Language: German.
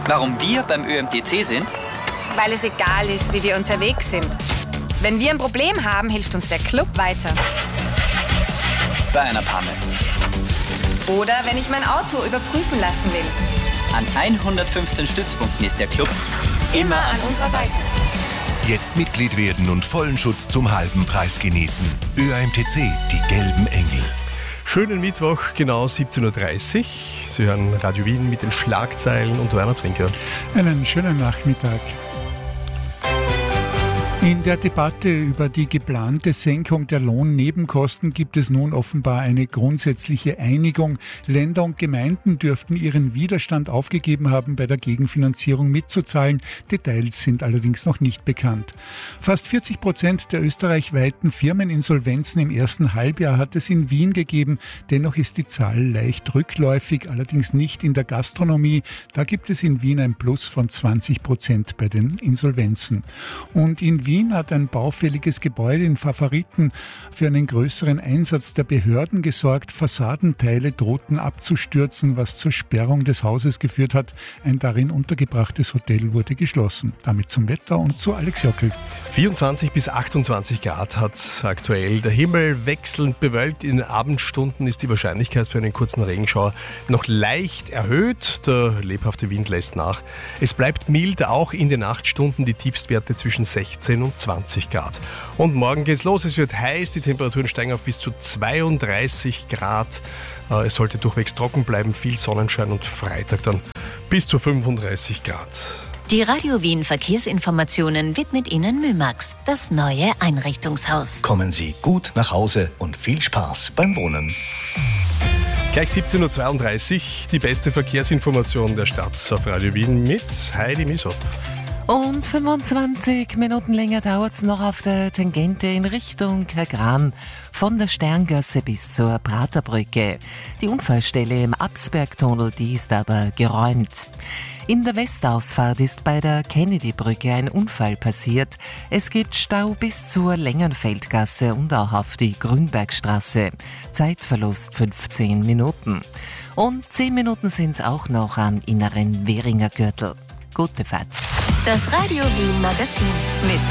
Warum wir beim ÖMTC sind? Weil es egal ist, wie wir unterwegs sind. Wenn wir ein Problem haben, hilft uns der Club weiter. Bei einer Panne. Oder wenn ich mein Auto überprüfen lassen will. An 115 Stützpunkten ist der Club Immer an unserer Seite. Jetzt Mitglied werden und vollen Schutz zum halben Preis genießen. ÖAMTC, die gelben Engel. Schönen Mittwoch, genau 17.30 Uhr. Sie hören Radio Wien mit den Schlagzeilen und Werner Trinker. Einen schönen Nachmittag. In der Debatte über die geplante Senkung der Lohnnebenkosten gibt es nun offenbar eine grundsätzliche Einigung. Länder und Gemeinden dürften ihren Widerstand aufgegeben haben, bei der Gegenfinanzierung mitzuzahlen. Details sind allerdings noch nicht bekannt. Fast 40% der österreichweiten Firmeninsolvenzen im ersten Halbjahr hat es in Wien gegeben. Dennoch ist die Zahl leicht rückläufig, allerdings nicht in der Gastronomie. Da gibt es in Wien ein Plus von 20% bei den Insolvenzen. Und in Wien hat ein baufälliges Gebäude in Favoriten für einen größeren Einsatz der Behörden gesorgt. Fassadenteile drohten abzustürzen, was zur Sperrung des Hauses geführt hat. Ein darin untergebrachtes Hotel wurde geschlossen. Damit zum Wetter und zu Alex Jockel. 24 bis 28 Grad hat es aktuell. Der Himmel wechselnd bewölkt. In den Abendstunden ist die Wahrscheinlichkeit für einen kurzen Regenschauer noch leicht erhöht. Der lebhafte Wind lässt nach. Es bleibt mild, auch in den Nachtstunden die Tiefstwerte zwischen 16 und 20 Grad. Und morgen geht's los. Es wird heiß. Die Temperaturen steigen auf bis zu 32 Grad. Es sollte durchwegs trocken bleiben. Viel Sonnenschein und Freitag dann bis zu 35 Grad. Die Radio Wien Verkehrsinformationen widmet Ihnen Mymax, das neue Einrichtungshaus. Kommen Sie gut nach Hause und viel Spaß beim Wohnen. Gleich 17.32 Uhr, die beste Verkehrsinformation der Stadt auf Radio Wien mit Heidi Mieshoff. Und 25 Minuten länger dauert es noch auf der Tangente in Richtung Kagran von der Sterngasse bis zur Praterbrücke. Die Unfallstelle im Absbergtunnel, die ist aber geräumt. In der Westausfahrt ist bei der Kennedy-Brücke ein Unfall passiert. Es gibt Stau bis zur Längenfeldgasse und auch auf die Grünbergstraße. Zeitverlust 15 Minuten. Und 10 Minuten sind es auch noch am inneren Währinger Gürtel. Gute Fahrt. Das Radio Wien Magazin mit